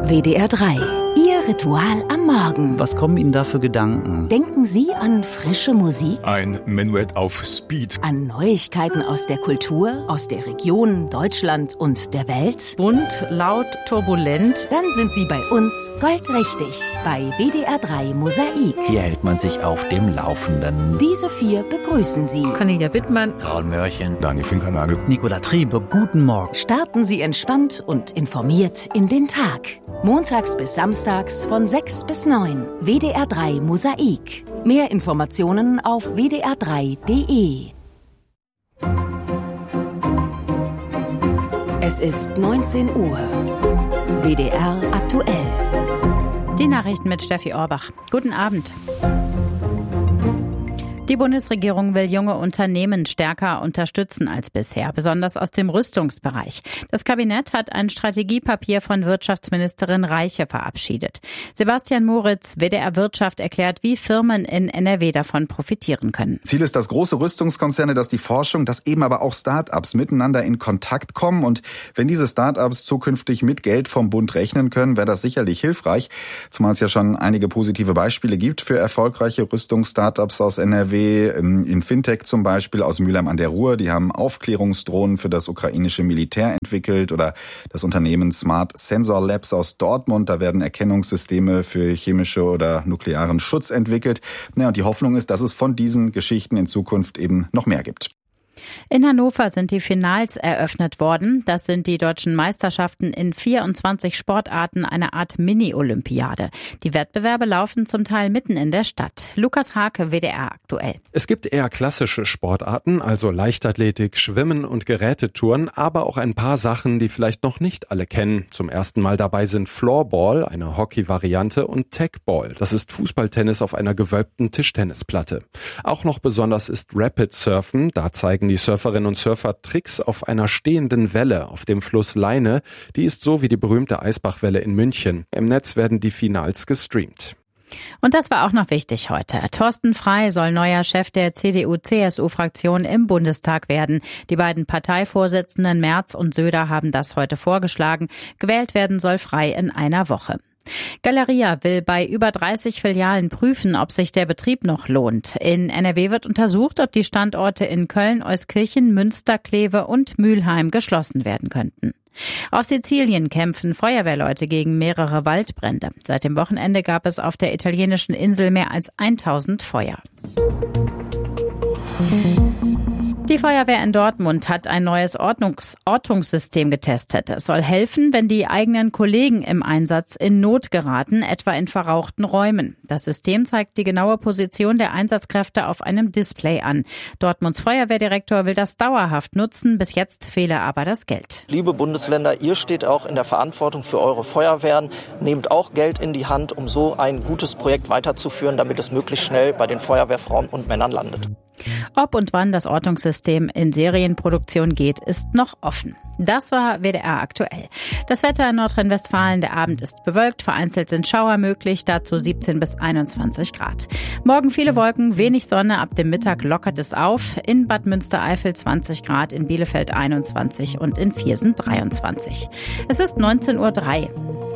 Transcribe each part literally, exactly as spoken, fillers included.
W D R drei. Ihr Ritual am Morgen. Was kommen Ihnen da für Gedanken? Denken Sie an frische Musik? Ein Menuett auf Speed. An Neuigkeiten aus der Kultur, aus der Region, Deutschland und der Welt? Bunt, laut, turbulent. Dann sind Sie bei uns goldrichtig. Bei W D R drei Mosaik. Hier hält man sich auf dem Laufenden. Diese vier begrüßen Sie. Cornelia Bittmann. Raul Mörchen. Daniel Finkernagel. Nicola Triebe, guten Morgen. Starten Sie entspannt und informiert in den Tag. Montags bis samstags von sechs bis neun. W D R drei Mosaik. Mehr Informationen auf w d r drei punkt d e. Es ist neunzehn Uhr. W D R aktuell. Die Nachrichten mit Steffi Orbach. Guten Abend. Die Bundesregierung will junge Unternehmen stärker unterstützen als bisher, besonders aus dem Rüstungsbereich. Das Kabinett hat ein Strategiepapier von Wirtschaftsministerin Reiche verabschiedet. Sebastian Moritz, W D R Wirtschaft, erklärt, wie Firmen in N R W davon profitieren können. Ziel ist, dass große Rüstungskonzerne, dass die Forschung, dass eben aber auch Start-ups miteinander in Kontakt kommen. Und wenn diese Start-ups zukünftig mit Geld vom Bund rechnen können, wäre das sicherlich hilfreich. Zumal es ja schon einige positive Beispiele gibt für erfolgreiche Rüstungs-Startups aus N R W. In Fintech zum Beispiel aus Mülheim an der Ruhr. Die haben Aufklärungsdrohnen für das ukrainische Militär entwickelt. Oder das Unternehmen Smart Sensor Labs aus Dortmund. Da werden Erkennungssysteme für chemische oder nuklearen Schutz entwickelt. Ja, und die Hoffnung ist, dass es von diesen Geschichten in Zukunft eben noch mehr gibt. In Hannover sind die Finals eröffnet worden. Das sind die deutschen Meisterschaften in vierundzwanzig Sportarten, eine Art Mini-Olympiade. Die Wettbewerbe laufen zum Teil mitten in der Stadt. Lukas Hake, W D R aktuell. Es gibt eher klassische Sportarten, also Leichtathletik, Schwimmen und Gerätetouren, aber auch ein paar Sachen, die vielleicht noch nicht alle kennen. Zum ersten Mal dabei sind Floorball, eine Hockey-Variante, und Techball. Das ist Fußballtennis auf einer gewölbten Tischtennisplatte. Auch noch besonders ist Rapid Surfen. Da zeigen die Surferinnen und Surfer Tricks auf einer stehenden Welle auf dem Fluss Leine. Die ist so wie die berühmte Eisbachwelle in München. Im Netz werden die Finals gestreamt. Und das war auch noch wichtig heute. Thorsten Frey soll neuer Chef der C D U C S U-Fraktion im Bundestag werden. Die beiden Parteivorsitzenden Merz und Söder haben das heute vorgeschlagen. Gewählt werden soll Frey in einer Woche. Galeria will bei über dreißig Filialen prüfen, ob sich der Betrieb noch lohnt. In N R W wird untersucht, ob die Standorte in Köln, Euskirchen, Münster, Kleve und Mülheim geschlossen werden könnten. Auf Sizilien kämpfen Feuerwehrleute gegen mehrere Waldbrände. Seit dem Wochenende gab es auf der italienischen Insel mehr als tausend Feuer. Die Feuerwehr in Dortmund hat ein neues Ordnungs- Ortungssystem getestet. Es soll helfen, wenn die eigenen Kollegen im Einsatz in Not geraten, etwa in verrauchten Räumen. Das System zeigt die genaue Position der Einsatzkräfte auf einem Display an. Dortmunds Feuerwehrdirektor will das dauerhaft nutzen, bis jetzt fehle aber das Geld. Liebe Bundesländer, ihr steht auch in der Verantwortung für eure Feuerwehren. Nehmt auch Geld in die Hand, um so ein gutes Projekt weiterzuführen, damit es möglichst schnell bei den Feuerwehrfrauen und Männern landet. Ob und wann das Ortungssystem in Serienproduktion geht, ist noch offen. Das war W D R aktuell. Das Wetter in Nordrhein-Westfalen, der Abend ist bewölkt, vereinzelt sind Schauer möglich, dazu siebzehn bis einundzwanzig Grad. Morgen viele Wolken, wenig Sonne, ab dem Mittag lockert es auf. In Bad Münstereifel zwanzig Grad, in Bielefeld einundzwanzig und in Viersen dreiundzwanzig. Es ist neunzehn Uhr drei.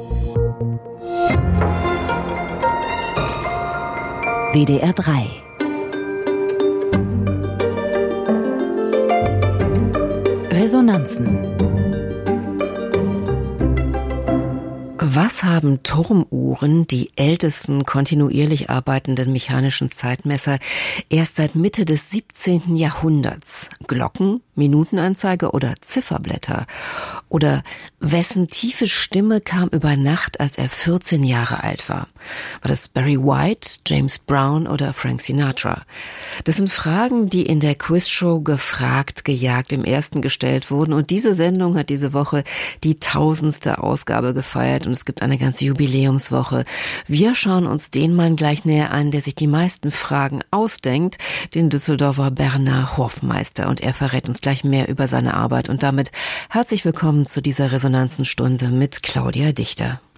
W D R drei. Resonanzen. Was haben Turmuhren, die ältesten kontinuierlich arbeitenden mechanischen Zeitmesser, erst seit Mitte des siebzehnten Jahrhunderts? Glocken, Minutenanzeige oder Zifferblätter? Oder wessen tiefe Stimme kam über Nacht, als er vierzehn Jahre alt war? War das Barry White, James Brown oder Frank Sinatra? Das sind Fragen, die in der Quizshow Gefragt, gejagt im Ersten gestellt wurden. Und diese Sendung hat diese Woche die tausendste Ausgabe gefeiert. Und es gibt eine ganze Jubiläumswoche. Wir schauen uns den Mann gleich näher an, der sich die meisten Fragen ausdenkt, den Düsseldorfer Bernhard Hofmeister. Und er verrät uns gleich mehr über seine Arbeit. Und damit herzlich willkommen zu dieser Resonanzenstunde mit Claudia Dichter.